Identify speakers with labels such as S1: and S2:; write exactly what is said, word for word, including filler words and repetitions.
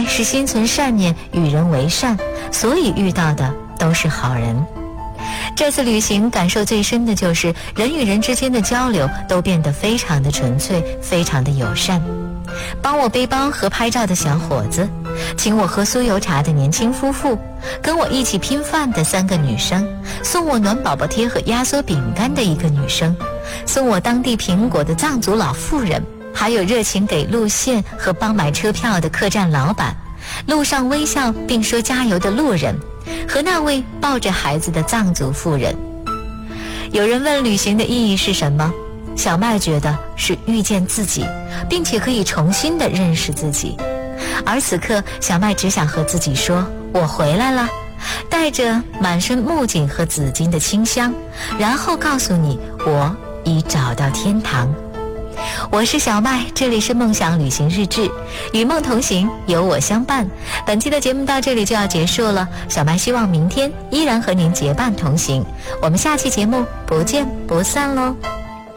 S1: 是心存善念，与人为善，所以遇到的都是好人。这次旅行感受最深的就是人与人之间的交流都变得非常的纯粹，非常的友善。帮我背包和拍照的小伙子，请我喝酥油茶的年轻夫妇，跟我一起拼饭的三个女生，送我暖宝宝贴和压缩饼干的一个女生，送我当地苹果的藏族老妇人，还有热情给路线和帮买车票的客栈老板，路上微笑并说加油的路人，和那位抱着孩子的藏族妇人。有人问旅行的意义是什么？小麦觉得是遇见自己，并且可以重新的认识自己。而此刻小麦只想和自己说，我回来了，带着满身木槿和紫荆的清香，然后告诉你，我已找到天堂。我是小麦，这里是梦想旅行日志，与梦同行，有我相伴。本期的节目到这里就要结束了，小麦希望明天依然和您结伴同行，我们下期节目不见不散喽。